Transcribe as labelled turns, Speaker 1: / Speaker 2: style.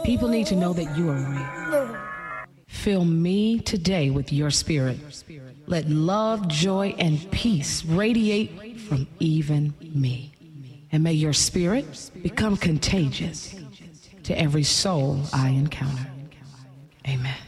Speaker 1: People need to know that you are real. Fill me today with your spirit. Let love, joy, and peace radiate from even me. And may your spirit become contagious to every soul I encounter. Amen.